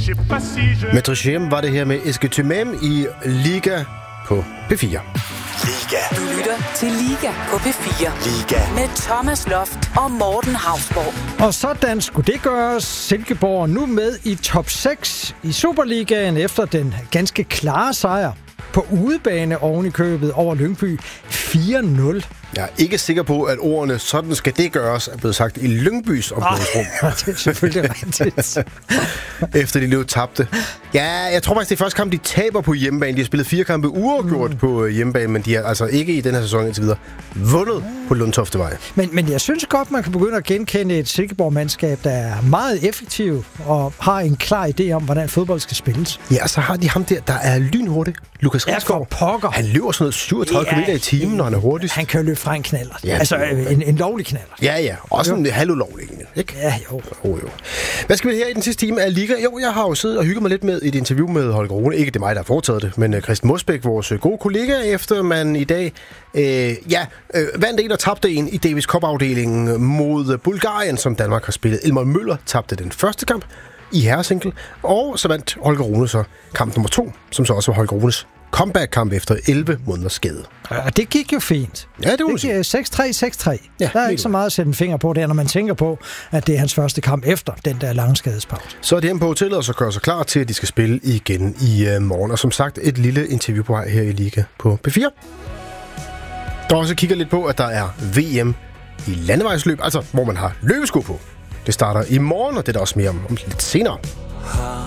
Maître Gem var det her med Est-ce que tu m'aimes i Liga på P4. Liga. Du lytter til Liga på P4. Liga. Med Thomas Loft og Morten Hausborg. Og sådan skulle det gøres. Silkeborg nu med i top 6 i Superligaen efter den ganske klare sejr på udebane oven i købet over Lyngby 4-0. Jeg er ikke sikker på, at ordene sådan skal det gøres er blevet sagt i Lyngbys omklædningsrum. Det er selvfølgelig rigtigt. Efter de løb tabte. Ja, jeg tror faktisk, det er første kamp, de taber på hjemmebane. De har spillet 4 kampe uafgjort på hjemmebane, men de har altså ikke i den her sæson indtil videre vundet på Lundtoftevej. Men jeg synes godt, man kan begynde at genkende et Silkeborg-mandskab, der er meget effektiv og har en klar idé om, hvordan fodbold skal spilles. Ja, så har de ham der er lynhurtig. Lukas Rigsgaard. Pokker. Han løber sådan noget 37 km i timen, når han er hurtigst. Han kan jo løbe fra en knaller. Ja, altså en lovlig knaller. Ja. Også en halvulovlig, ikke? Ja, jo. Hvad skal vi her i den sidste time af Liga? Jo, jeg har jo siddet og hygget mig lidt med et interview med Holger Rune. Ikke det er mig, der har foretaget det, men Christian Mosbæk, vores gode kollega, efter man i dag vandt en og tabte en i Davis Cup-afdelingen mod Bulgarien, som Danmark har spillet. Elmar Møller tabte den første kamp i herresingle, og så vandt Holger Rune så kamp nummer 2, som så også var Holger Runes comeback-kamp efter 11 måneders skade. Og det gik jo fint. Ja, det var 6-3. Ja, der er ikke så meget at sætte en finger på der, når man tænker på, at det er hans første kamp efter den der lange skadespause. Så er de hjemme på hotellet, og så gør sig klar til, at de skal spille igen i morgen. Og som sagt, et lille interview på vej her i Liga på P4. Der også kigger lidt på, at der er VM i landevejsløb, altså hvor man har løbesko på. Det starter i morgen, og det er der også mere om lidt senere.